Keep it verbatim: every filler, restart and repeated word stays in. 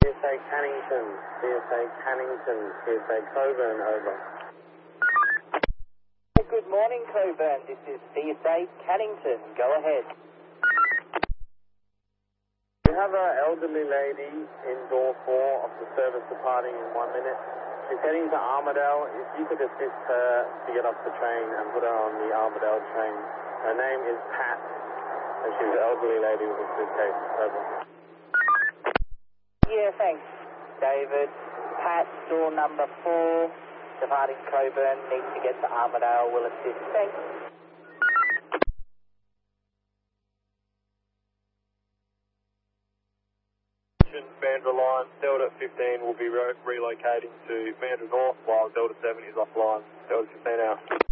C S A Cannington, C S A Cannington, C S A Coburn, over. Good morning, Coburn. This is C S A Cannington. Go ahead. We have an elderly lady in door four of the service departing in one minute. She's heading to Armidale. If you could assist her to get off the train and put her on the Armidale train. Her name is Pat, and she's an elderly lady with a suitcase. Over. Yeah, thanks, David. Pat, door number four, departing Coburn, needs to get to Armidale. Will assist. Thanks. Mandurah line, Delta fifteen will be re relocating to Mandurah North while Delta seven is offline. Delta fifteen out.